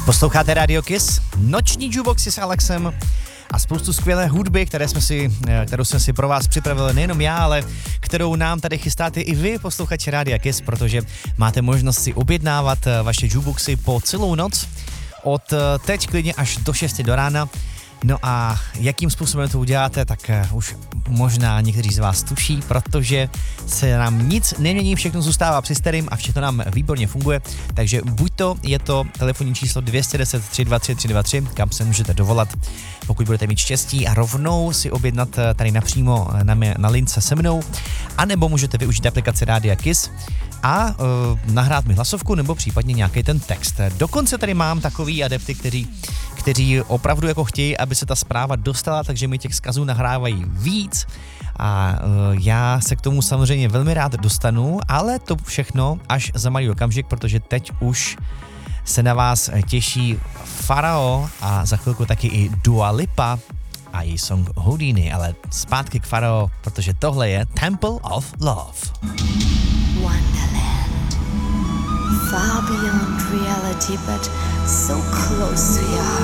Posloucháte Radio Kiss, noční jukeboxy s Alexem a spoustu skvělé hudby, kterou jsme si pro vás připravili nejenom já, ale kterou nám tady chystáte i vy, posluchači Rádia Kiss, protože máte možnost si objednávat vaše jukeboxy po celou noc, od teď klidně až do 6 do rána. No a jakým způsobem to uděláte, tak už možná někteří z vás tuší, protože se nám nic nemění, všechno zůstává při starým a všechno nám výborně funguje, takže buď to je to telefonní číslo 210 323 323, kam se můžete dovolat, pokud budete mít štěstí a rovnou si objednat tady napřímo na lince se mnou, anebo můžete využít aplikaci Rádia Kiss a nahrát mi hlasovku nebo případně nějaký ten text. Dokonce tady mám takový adepty, kteří opravdu jako chtějí, aby se ta zpráva dostala, takže mi těch vzkazů nahrávají víc a já se k tomu samozřejmě velmi rád dostanu, ale to všechno až za malý okamžik, protože teď už se na vás těší Pharao a za chvilku taky i Dua Lipa a její song Houdini, ale zpátky k Pharao, protože tohle je Temple of Love. Wonderland, far beyond reality, but so close to your heart.